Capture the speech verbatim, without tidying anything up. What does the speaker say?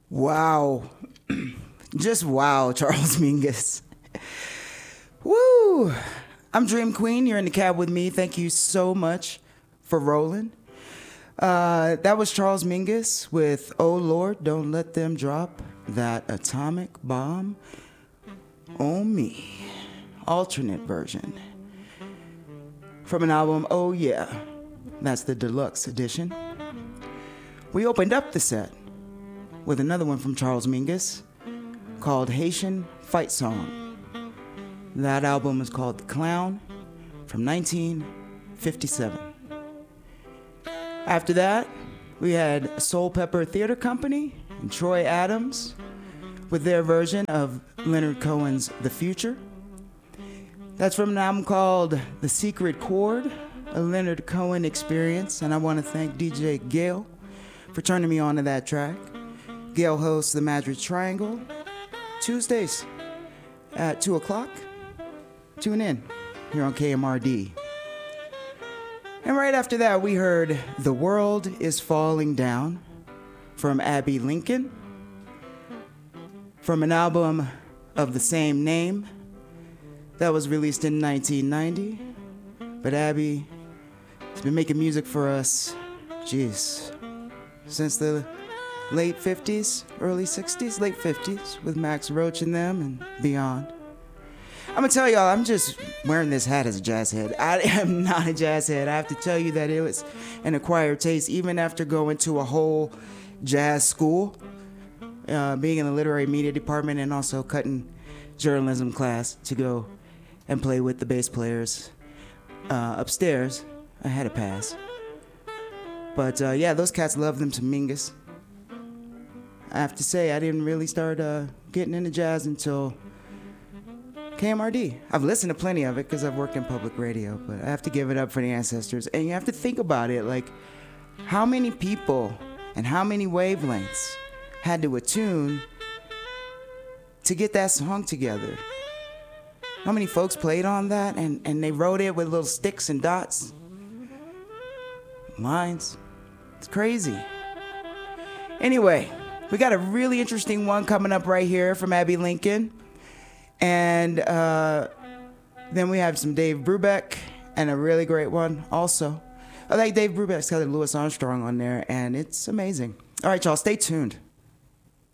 Wow. Just wow, Charles Mingus. Woo! I'm Dream Queen. You're in the cab with me. Thank you so much for rolling. Uh, that was Charles Mingus with Oh Lord, Don't Let Them Drop That Atomic Bomb on Me. Alternate version. From an album, Oh Yeah. That's the deluxe edition. We opened up the set with another one from Charles Mingus called Haitian Fight Song. That album is called The Clown from nineteen fifty-seven. After that, we had Soul Pepper Theater Company and Troy Adams with their version of Leonard Cohen's The Future. That's from an album called The Secret Chord, a Leonard Cohen experience, and I want to thank D J Gail for turning me on to that track. Gail hosts the Madrid Triangle Tuesdays at two o'clock. Tune in here on K M R D. And right after that, we heard The World Is Falling Down from Abby Lincoln from an album of the same name that was released in nineteen ninety. But Abby has been making music for us, geez, since the late fifties, early sixties, late fifties, with Max Roach and them and beyond. I'm gonna tell y'all, I'm just wearing this hat as a jazz head. I am not a jazz head. I have to tell you that it was an acquired taste, even after going to a whole jazz school, uh, being in the literary media department, and also cutting journalism class to go and play with the bass players uh, upstairs. I had a pass. But uh, yeah, those cats love them to Mingus. I have to say, I didn't really start uh, getting into jazz until K M R D. I've listened to plenty of it because I've worked in public radio, but I have to give it up for the ancestors. And you have to think about it, like how many people and how many wavelengths had to attune to get that song together. How many folks played on that and, and they wrote it with little sticks and dots, lines. It's crazy. Anyway, we got a really interesting one coming up right here from Abby Lincoln. And uh, then we have some Dave Brubeck and a really great one also. I like Dave Brubeck's got a Louis Armstrong on there, and it's amazing. All right, y'all, stay tuned.